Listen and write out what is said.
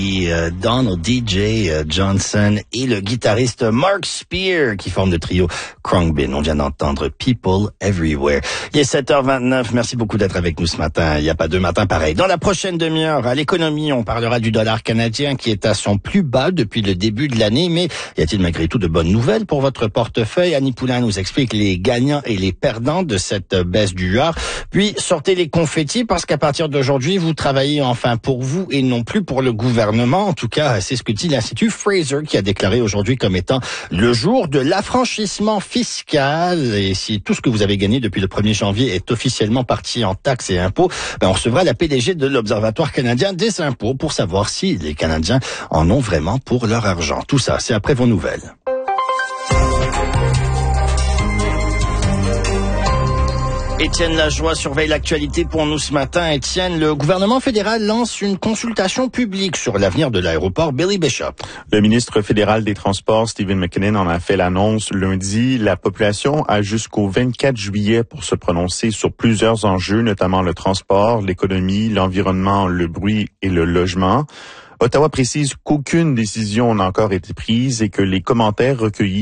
Donald DJ Johnson et le guitariste Mark Spear qui forment le trio Khruangbin. On vient d'entendre People Everywhere. Il est 7h29. Merci beaucoup d'être avec nous ce matin. Il n'y a pas deux matins pareils. Dans la prochaine demi-heure, à l'économie, on parlera du dollar canadien qui est à son plus bas depuis le début de l'année. Mais y a-t-il malgré tout de bonnes nouvelles pour votre portefeuille? Annie Poulain nous explique les gagnants et les perdants de cette baisse du yuan. Puis sortez les confettis parce qu'à partir d'aujourd'hui, vous travaillez enfin pour vous et non plus pour le gouvernement. En tout cas, c'est ce que dit l'Institut Fraser qui a déclaré aujourd'hui comme étant le jour de l'affranchissement fiscal. Et si tout ce que vous avez gagné depuis le 1er janvier est officiellement parti en taxes et impôts, on recevra la PDG de l'Observatoire canadien des impôts pour savoir si les Canadiens en ont vraiment pour leur argent. Tout ça, c'est après vos nouvelles. Étienne Lajoie surveille l'actualité pour nous ce matin. Étienne, le gouvernement fédéral lance une consultation publique sur l'avenir de l'aéroport Billy Bishop. Le ministre fédéral des Transports, Stephen McKinnon, en a fait l'annonce lundi. La population a jusqu'au 24 juillet pour se prononcer sur plusieurs enjeux, notamment le transport, l'économie, l'environnement, le bruit et le logement. Ottawa précise qu'aucune décision n'a encore été prise et que les commentaires recueillis